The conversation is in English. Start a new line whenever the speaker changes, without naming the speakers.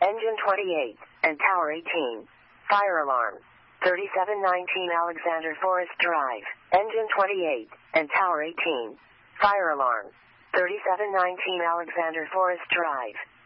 Engine 28, and Tower 18. Fire alarm. 3719 Alexander Forest Drive. Engine 28, and Tower 18. Fire alarm. 3719 Alexander Forest Drive.